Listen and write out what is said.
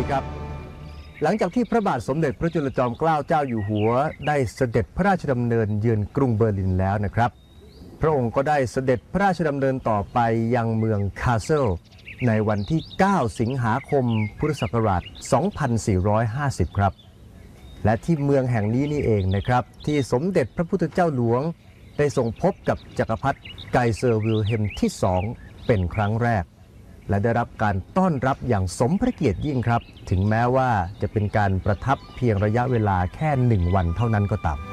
ครับหลังจากที่พระบาทสมเด็จพระจุลจอมเกล้าเจ้าอยู่หัวได้เสด็จพระราชดำเนินเยือนกรุงเบอร์ลินแล้วนะครับพระองค์ก็ได้เสด็จพระราชดำเนินต่อไปยังเมืองคาสเซิลในวันที่ 9 สิงหาคม พุทธศักราช 2450 ครับและที่เมืองแห่งนี้นี่เองนะครับที่สมเด็จพระพุทธเจ้าหลวงได้ทรงพบกับจักรพรรดิไกเซอร์วิลเฮมที่ 2 เป็นครั้งแรกและได้รับการต้อนรับอย่างสมพระเกียรติยิ่งครับถึงแม้ว่าจะเป็นการประทับเพียงระยะเวลาแค่1 วันเท่านั้นก็ตาม